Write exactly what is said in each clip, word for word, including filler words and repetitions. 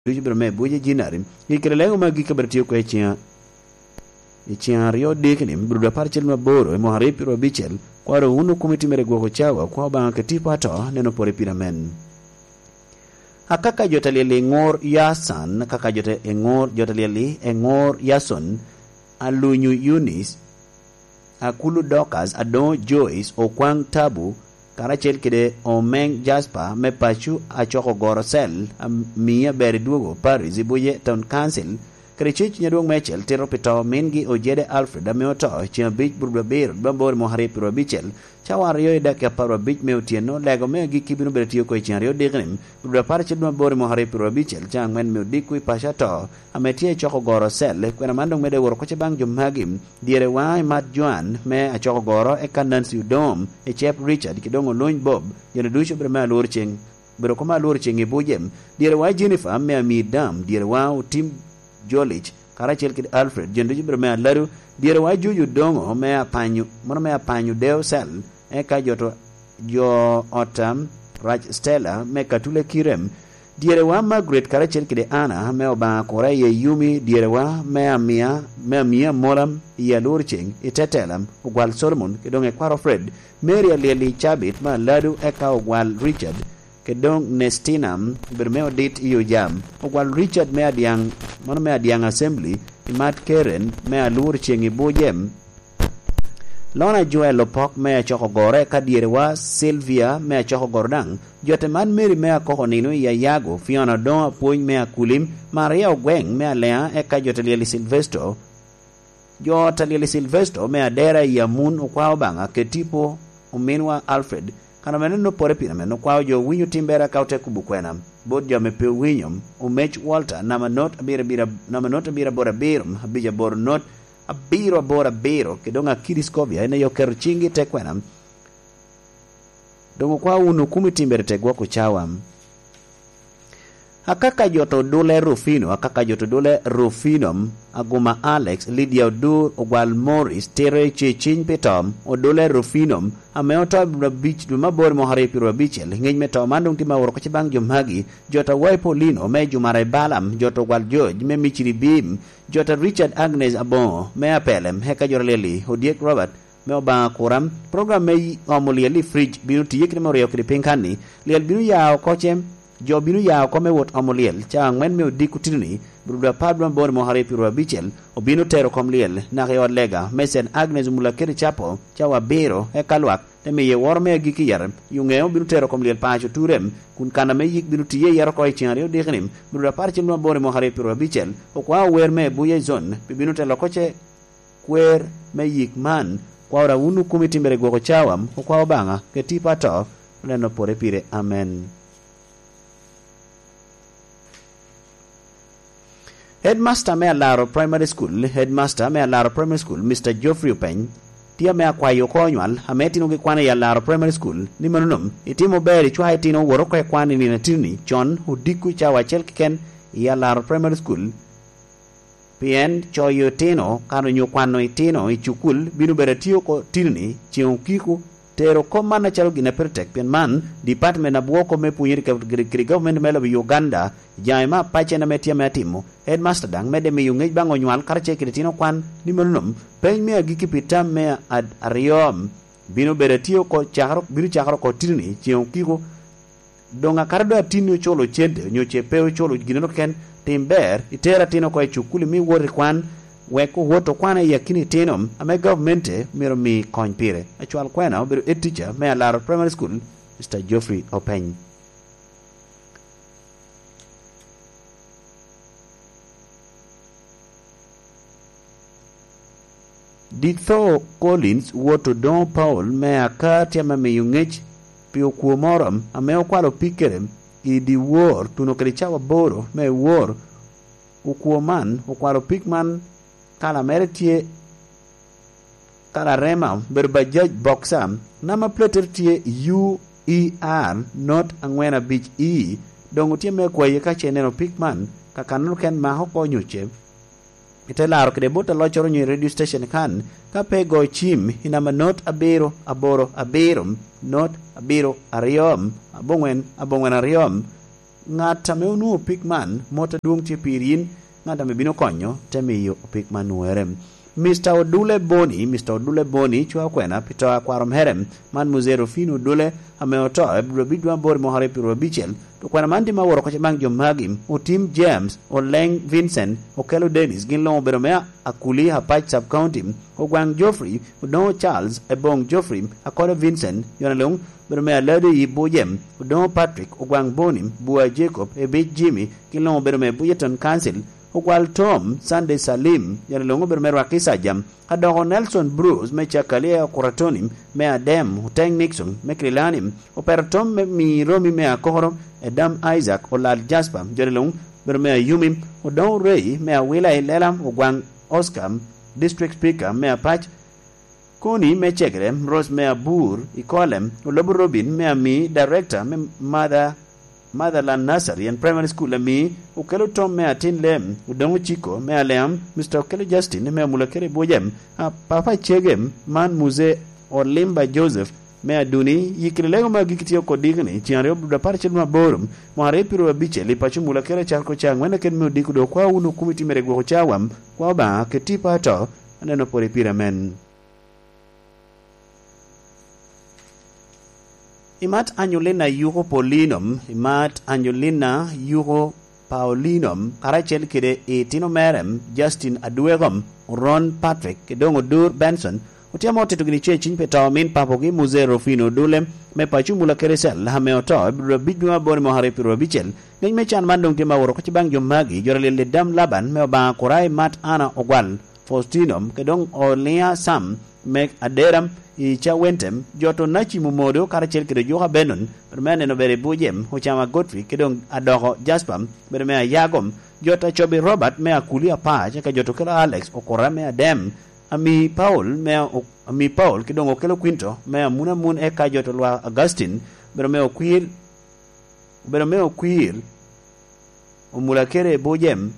duju bro me buje jinari ikere lengo magi kabertio ko echia echia rio dekni bruda parchel maboro mo haripi ro bichel kwaro unu kumitimere goko chawa kwa banga ketipa to neno pore piramen akaka jotalieli ngor yasan kaka jote ngor jotalieli ngor yason alunyu Eunice akulu Dokas adon Joyce okwang tabu karachel kide omeng Jasper me pachu achoko goro sel mia beri duogo Paris ibuye town council krechich nyadong mechel tero pito mingi ojede Alfred ameoto chia bich burba bir bambor mohare piro bichel chawario ida ke paro bich meutieno lego me gi kibino beretio ko chiario dignim burba parche bambor mohare piro bichel chang men meudikui pashato ametie choko goro sel kwena mandong mede woro koche bang jumagim diere wai mat Joan me achoko goro e kanan siudom e chep Richard kidongo loin Bob yene dusho brema lurching bero koma lurching e bujem diere wai Jennifer me amidam diere wai tim Jolich karachel kid Alfred jendo jibro me laru diere wa juju dongo me apanyu mono me apanyu deo sel e ka joto jo otam Raj Stella me katule kirem diere wa Margaret karachel kid Anna me oba kore ye Yumi diere wa me amia me amia molam ya lurching itetelam ugwal Solomon kedonge kwaro Fred Mary Lily Chabit ma laru e ka ugwal Richard kedong Nestinam bermeo dit iyo jam ogwal Richard me adiang mono me adiang assembly imat Karen me alur chengi bujem Lona Joel Lopok me choko gore kadiere wa Sylvia me choko gordang jote man Mary me akoko nino ya yago Fiona Don puny me akulim Maria Ogweng me alea eka jote lieli Silvestro jote lieli Silvestro me adera ya mun ukwao banga ketipo uminwa Alfred kana meneno pore pina meno kwao jo winyo timbera kaute kubukwena bod jo mepe winyom umech Walter nama not abira bira nama not abira bora birum abija bor not abiro bora biro kidonga Kiriskovia ene yo kero chingi tekwena dongo kwao unu kumi timbere tegwa kuchawam akaka joto dule Rufino akaka joto dule Rufinom aguma Alex Lydia Odur ogwal Morris tere chichin petom odule Rufinom ameoto bich duma bor mohare piro bichel ngeny meto mandung tima woro koche bang jomhagi jota wai Polino me jumare Balam joto gwal George me michiri bim jota Richard Agnes Abon me apelem heka jorleli Odiek Robert me oba kuram program me omulieli fridge binu tiyek ne morio kri pinkani liel binu yao koche jo binu yao kome wot amuliel chang men me odiku tinni bruda padwan bor mohare piro bichel obinu tero komliel na yo lega mesen Agnes mulakeri chapo chawa bero e kalwak te me ye worme giki yar yungeo binu tero komliel pacho turem kun kana me yik binu tiye yar ko chiario dignim bruda parche no bor mohare piro bichel o kwa wer me buye zon binu telo koche kwer me yik man kwa ora unu kumitimbere goko chawam o kwa banga ke tipa to leno pore pire amen. Headmaster me alaro primary school headmaster me alaro primary school Mister Geoffrey Peny tia me akwayo konywal ametino ge kwane ya alaro primary school ni manunum itimo beri chwa itino woro ko kwani ni natini John hudiku cha wachel ken ya alaro primary school pien choyo tino kano nyokwano itino ichukul binu beretio ko tinni chiunkiku tero komana chalo gina pertek pien man department na buoko me punyiri ka government melo Uganda jaima pache na metia metimo headmaster dang mede me yungej bango nywal karche kiritino kwan ni manum pen me agiki pitam me ad ariom bino beretio ko chakro bino chakro ko tinni chiunkiko donga kardo atini cholo chende nyoche peo cholo gineno ken timber itera tino ko chukuli mi wori kwan weko woto kwana yakini tinom ame government miro mi kony pire achwal kwena obiru e teacher me alaro primary school Mister Geoffrey Openy. Ditho Collins woto Don Paul me akatia me yungech pio kuomoram ame okwalo pikerem idi wor tuno kerichawa boro me wor ukuoman okwalo pikman kala meretie kala rema berbajaj boxam nama pletertie U E R not angwena beach E dongo tie me kwaye ka cheneno pikman kakanu ken ma hoko nyuche itelaro kede bota lochoro nyi radio station kan ka pego chim inama not abero aboro aberum not abero ariom abongwen abongwen ariom ng'ata me unu pikman mota duong' tie pirin ng'ata me bino konyo temiyo pikman uere. Mister Odule Boni, Mister Odule Boni chwa kwena pito akwarom herem man muzero fino Odule ameoto ebro bidwa bor mohare piro bichel to kwena mandi ma woro koche bang jomagim o Tim James o Leng Vincent o Kelo Dennis gin lo bero mea akuli hapach sub county o Gwang Joffrey o Don Charles e Bong Joffrey akore Vincent yona long bero mea lede yi Bojem o Don Patrick o Gwang Bonim Bua Jacob e Big Jimmy gin lo bero mea Buyeton Council Okwal Tom Sunday Salim yana longo bermeru akisa jam adogo Nelson Bruce mecha kalia kuratonim mea dem Huteng Nixon mekrilanim opera Tom me mi romi mea kohoro Edam Isaac o Lal Jasper yana longo bermea yumim o Don Ray mea wila ilelam o Gwang Oscar District Speaker mea Patch Kuni mechegre Rose mea Bur ikolem o Lobo Robin mea mi Director me Mother Motherland Nursery and Primary School mi ukelo Tom mea tin lem udongo Chico mea lem Mister Okelo Justin mea mulakere bojem a Papa Chegem man muze Olimba Joseph mea duni yikilego magikitio kodigni chiario buda parchel maborum mohare piro abiche lipachu mulakere charko chang wena ken mudiku do kwa unu kumiti meregwo chawam kwa ba ketipa to aneno pore piramen. Imat Angelina Yugo Paulinum, Imat Angelina Yugo Paulinum, Karachel Kide Etino Merem, Justin Aduegom, Ron Patrick, Kedongo Dur Benson, Utiamote to Gniche Chinpeta, Min Papogi, Museo Fino Dulem, Mepachumula Keresel, Hameoto, Bidua Borimo Harepiro Bichel, Nemechan Mandung Tima Rokochibang Yomagi, Yorale Dam Laban, Melba Korai Mat Anna Ogwal, Faustinum, Kedong Orlea Sam, Meg Aderam, I chawentem joto nachi mumodo karachel kede joha benon bermane no bere bujem hochama Godfrey kedong adogo Jaspam bermea Yagom jota chobi Robert mea kulia pa chaka joto kela Alex okora mea Dem ami Paul mea ami Paul kedong okelo Quinto mea muna mun eka joto lwa Augustine bermea okwir bermea okwir omulakere bujem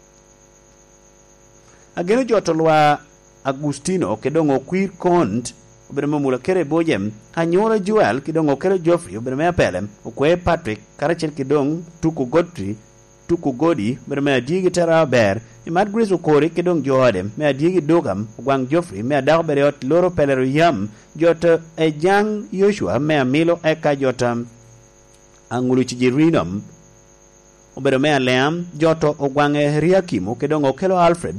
ageno joto lwa Agustino kedong okwir Kont Oberemo mula kere bojem anyora Joel kidong okere Joffrey oberemo pelem okwe Patrick karachel kidong tuku Godfrey tuku Godi oberemo digi tera ber imad Grace okore kidong Joadem me digi dogam Gwang Joffrey me dago bereot loro pelero yam jota ejang Joshua me Milo eka jota angulu chijirinom oberemo leam joto ogwang Riakim kidong okelo Alfred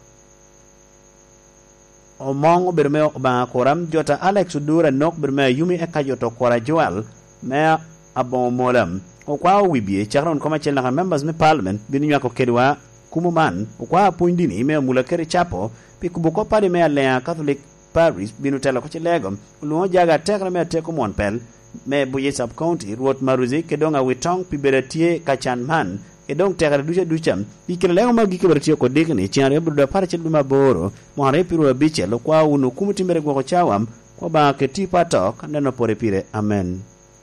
Omong bermeo ba koram jota Alex Udura nok bermeo yumi eka joto kora Joel mea abon molam okwa wibie chakron koma chel na members me parliament binu yako kedwa kumuman okwa puindini me mulakere chapo pi kubuko pade me lea Catholic Paris binu tela ko chelegom luo jaga tekra me teko mon pel me buye sub county ruot maruzi kedonga witong pi beretie kachan man edong tekara ducha ducham ikele lego magike bertio ko degni chiare buda parche duma boro mohare piru biche lo kwa unu kumutimbere go chawam kwa ba ke tipa tok neno pore pire amen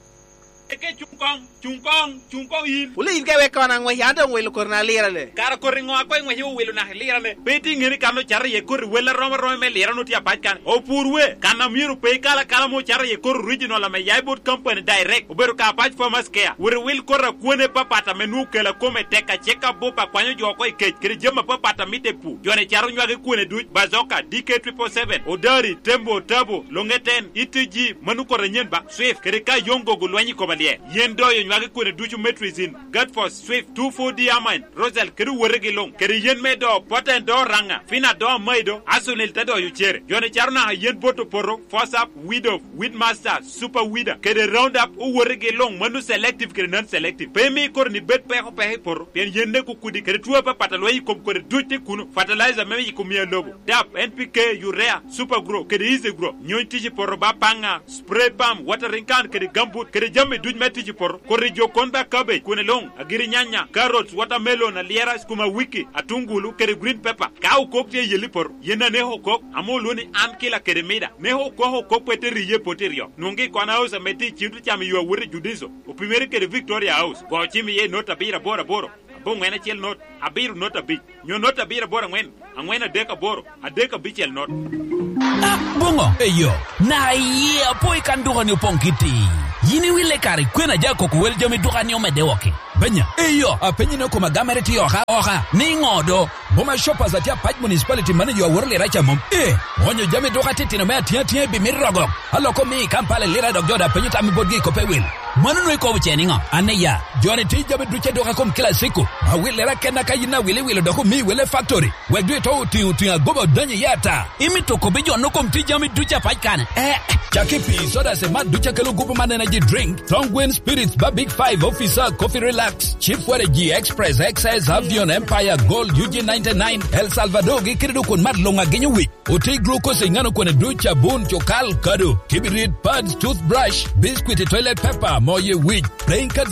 eke chungkong chungkong chungkong il uli ilke we kona ngwe yanda ngwe korna lira le kara koringo akwe ngwe yu welu na lira le beti ngiri kano chara ye kor wela roma roma me lira no tia patkan o purwe kana miru pe kala kala mo chara ye kor original la me yaibot company direct oberu ka patch for maskea wuri wil korra kuone papata menu kala kome teka cheka bopa kwanyo joko ikech kiri jema papata mite pu jone charo nywage kuone duch bazoka D K seven seven odari tembo tabo longeten itg manu korra nyenba swift kiri ka yongo gulwanyi kobalie yendo yo nywage kuone duchu metrizin Godforce Swift two four D Amine Rosel kiri werege long kiri yen medo poten do ranga fina do maido asunil tado yuchere jone charna yen boto poro force up widow widmaster super wida kiri round up u werege long manu selective kiri non selective pemi kor ni bet peho pehe poro pen yende kukudi kiri tuwa pa patalwayi kom kore duche kuno fertilizer meme yikumia lobo dap N P K urea super grow kiri easy grow nyon tiji poro ba panga spray palm watering can kiri gambut kiri jame duj metiji poro kori jokonda cabbage kune long agiri nyanya carrots watermelon aliera skuma wiki atungulu kere green pepper kau kokte yeli por yena neho kok amoluni an kila kere mida neho koho kokpete riye poterio nungi kwana house meti chintu chami yuwa wuri judizo upimeri kere Victoria House kwa chimi ye nota bira bora boro bo ngwena chel not abiru nota bi nyo nota bira bora ngwen angwena deka boro adeka bichel not ah bongo eyo na ye poi kan duga ni pongkiti yini wile kari kwena jako kuwel jami duga ni omede woke penya eyo apenyi no kuma gamereti oha oha ni ngodo boma shoppers atia Pach municipality manager worle racha mom eh onyo jame doka titi no metia tia bi mirogo aloko mi Kampala lira dog joda penyi tami bodgi ko pewil manu no ko cheninga aneya jone ti jame duche doka kom kila siku awile ra kena kayina wile wile doko mi wile factory wedwe to ti ti agobo danye yata imi to ko bejo no kom ti jame duche Pach kan eh Chakipi soda se mad ducha kelo gupu man energy drink Tongwen Spirits ba Big Five Officer Coffee Relax Chief Ware G Express X S Avion Empire Gold U G ninety-nine El Salvador gikirido kun mad longa genyo wi Oti glucose ingano kwenye ducha bun chokal kado Kibirit pads toothbrush Biscuit toilet paper moye wheat Plain cards